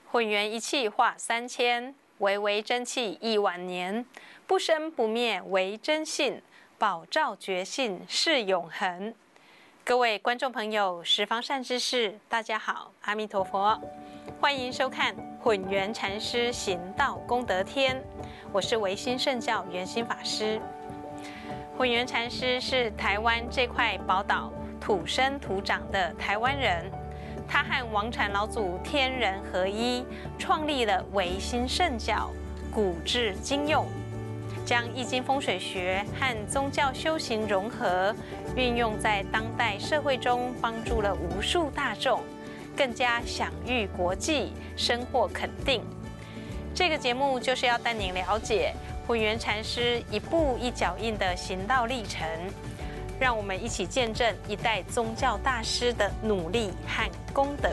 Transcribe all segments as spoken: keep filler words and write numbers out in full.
混元一气化三千，微微真气亿万年。不生不灭为真性，宝照觉性是永恒。各位观众朋友，十方善知识，大家好，阿弥陀佛，欢迎收看混元禅师行道功德天，我是唯心圣教圆心法师。混元禅师是台湾这块宝岛土生土长的台湾人。他和王禅老祖天人合一，创立了唯心圣教，古制今用，将易经风水学和宗教修行融合，运用在当代社会中，帮助了无数大众，更加享誉国际，深获肯定。这个节目就是要带您了解混元禅师一步一脚印的行道历程。让我们一起见证一代宗教大师的努力和功德。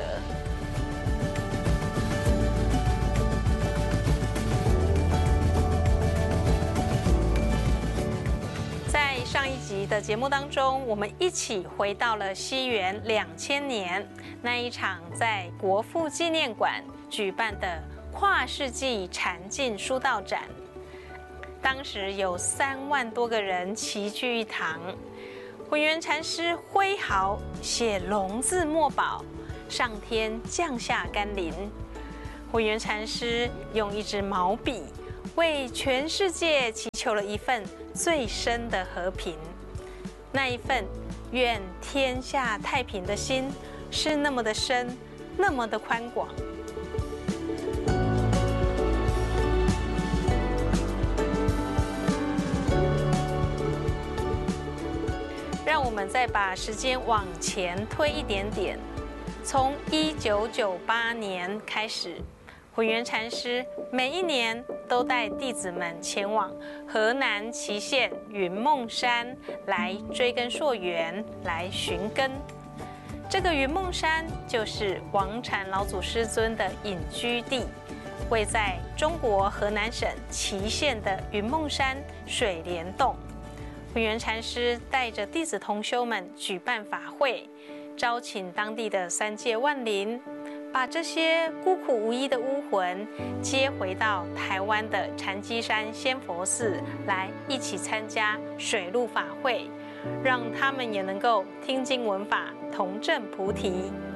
在上一集的节目当中，我们一起回到了西元两千年那一场在国父纪念馆举办的跨世纪禅境书道展。当时有三万多个人齐聚一堂。混元禅师挥毫写龙字墨宝，上天降下甘霖。混元禅师用一支毛笔，为全世界祈求了一份最深的和平。那一份愿天下太平的心，是那么的深，那么的宽广。让我们再把时间往前推一点点，从一九九八年开始，混元禅师每一年都带弟子们前往河南淇县云梦山来追根溯源，来寻根。这个云梦山就是王禅老祖师尊的隐居地，位在中国河南省淇县的云梦山水帘洞。混元禅师带着弟子同修们举办法会，招请当地的三界万灵，把这些孤苦无依的巫魂接回到台湾的禅机山仙佛寺来，一起参加水陆法会，让他们也能够听经闻法，同证菩提。